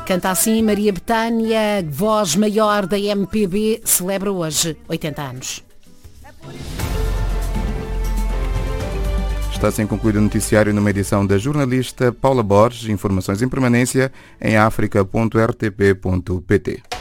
Canta assim Maria Bethânia, voz maior da MPB, celebra hoje 80 anos. Está assim concluído o noticiário numa edição da jornalista Paula Borges. Informações em permanência em africa.rtp.pt.